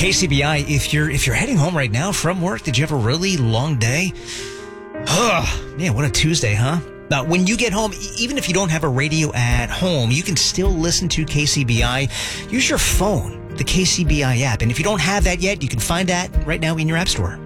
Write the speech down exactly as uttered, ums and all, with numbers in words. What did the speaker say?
K C B I, if you're if you're heading home right now from work, did you have a really long day? Ugh, man, what a Tuesday, huh? Now, when you get home, even if you don't have a radio at home, you can still listen to K C B I. Use your phone, the K C B I app. And if you don't have that yet, you can find that right now in your app store.